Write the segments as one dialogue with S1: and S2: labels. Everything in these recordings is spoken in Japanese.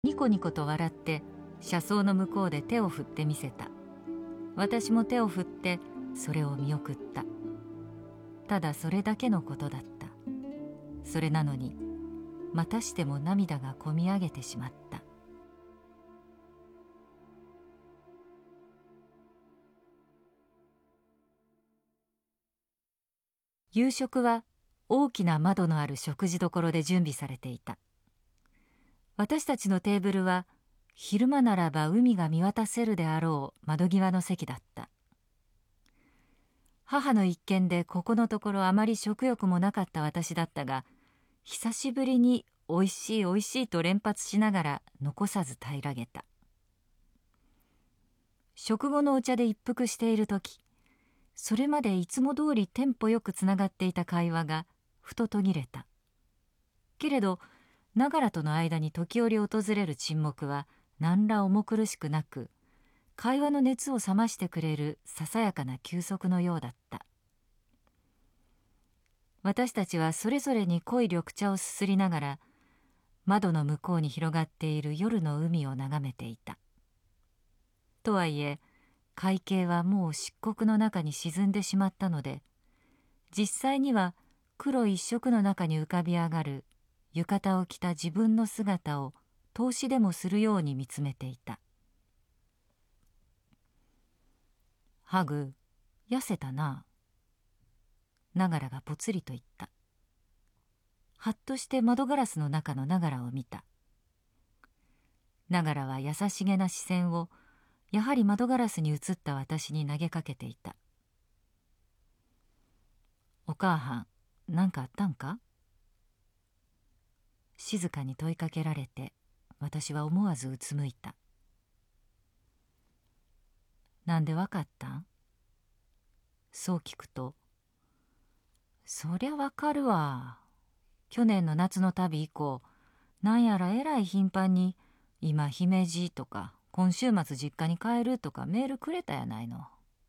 S1: ニコニコと笑って車窓の向こうで手を振ってみせた。私も手を振ってそれを見送った。ただそれだけのことだった。それなのにまたしても涙がこみ上げてしまった。夕食は大きな窓のある食事処で準備されていた。私たちのテーブルは昼間ならば海が見渡せるであろう窓際の席だった。母の一件でここのところあまり食欲もなかった私だったが、久しぶりにおいしいおいしいと連発しながら残さず平らげた。食後のお茶で一服しているとき、それまでいつも通りテンポよくつながっていた会話がふと途切れた。けれど長良との間に時折訪れる沈黙は何ら重苦しくなく、会話の熱を冷ましてくれるささやかな休息のようだった。私たちはそれぞれに濃い緑茶をすすりながら窓の向こうに広がっている夜の海を眺めていた。とはいえ海景はもう漆黒の中に沈んでしまったので、実際には黒一色の中に浮かび上がる浴衣を着た自分の姿を透視でもするように見つめていた。ハグ、痩せたな。長良がぽつりと言った。はっとして窓ガラスの中の長良を見た。長良は優しげな視線をやはり窓ガラスに映った私に投げかけていた。お母はん、何かあったんか？静かに問いかけられて私は思わずうつむいた。なんでわかったん？そう聞くと、そりゃわかるわ。去年の夏の旅以降、なんやらえらい頻繁に今姫路とか今週末実家に帰るとかメールくれたやないの。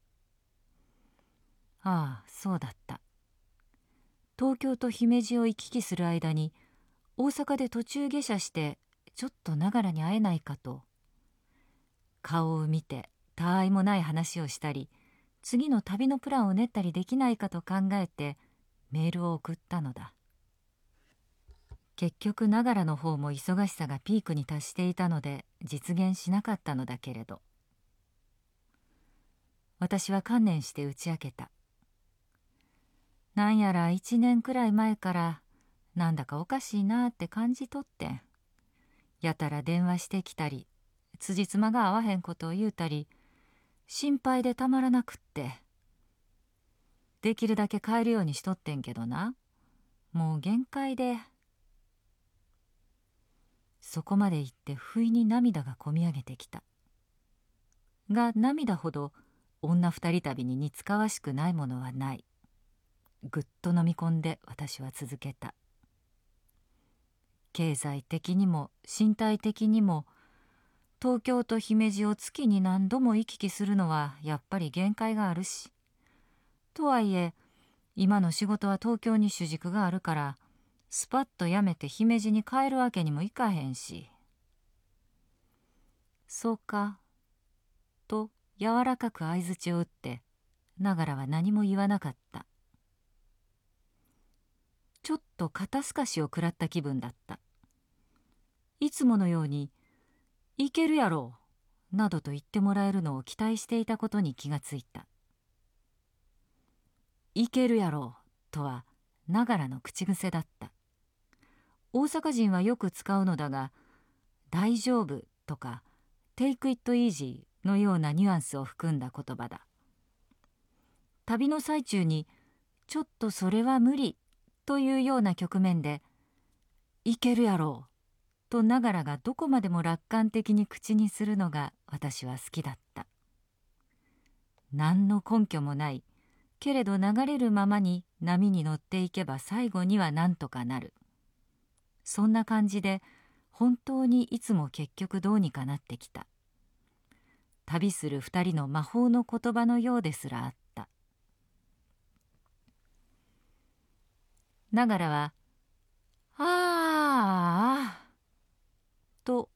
S1: ああ、そうだった。東京と姫路を行き来する間に大阪で途中下車してちょっと長良に会えないかと。顔を見てたあいもない話をしたり、次の旅のプランを練ったりできないかと考えてメールを送ったのだ。結局長良の方も忙しさがピークに達していたので実現しなかったのだけれど、私は観念して打ち明けた。なんやら1年くらい前からなんだかおかしいなって感じとってん。やたら電話してきたり、辻褄が合わへんことを言うたり、心配でたまらなくって。できるだけ帰るようにしとってんけどな、もう限界で。そこまで言って不意に涙がこみ上げてきた。が涙ほど女二人旅に似つかわしくないものはない。ぐっと飲み込んで私は続けた。経済的にも身体的にも東京と姫路を月に何度も行き来するのはやっぱり限界があるし、とはいえ今の仕事は東京に主軸があるからスパッと辞めて姫路に帰るわけにもいかへんし。そうかと柔らかく相づちを打って長良は何も言わなかった。ちょっと肩透かしを食らった気分だった。いつものように「いけるやろ」などと言ってもらえるのを期待していたことに気がついた。いけるやろとは長良の口癖だった。大阪人はよく使うのだが、大丈夫とかテイクイットイージーのようなニュアンスを含んだ言葉だ。旅の最中にちょっとそれは無理というような局面でいけるやろうと長良がどこまでも楽観的に口にするのが私は好きだった。何の根拠もないけれど流れるままに波に乗っていけば最後には何とかなる。そんな感じで本当にいつも結局どうにかなってきた。旅する二人の魔法の言葉のようですらあった。長良は「ああ」と